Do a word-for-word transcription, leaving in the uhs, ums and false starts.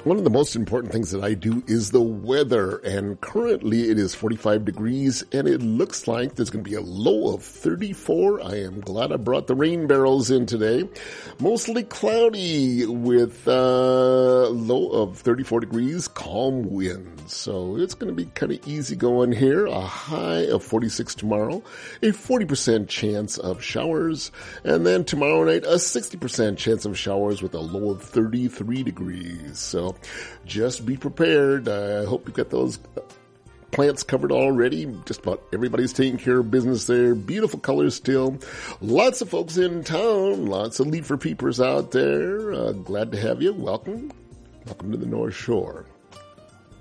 One of the most important things that I do is the weather, and currently it is forty-five degrees, and it looks like there's going to be a low of thirty-four. I am glad I brought the rain barrels in today. Mostly cloudy with a low of thirty-four degrees, calm winds. So it's going to be kind of easy going here. A high of forty-six tomorrow, a forty percent chance of showers, and then tomorrow night a sixty percent chance of showers with a low of thirty-three degrees. So just be prepared. I hope you've got those plants covered already. Just about everybody's taking care of business there. Beautiful colors still. Lots of folks in town. Lots of leafer peepers out there. Uh, glad to have you. Welcome. Welcome to the North Shore.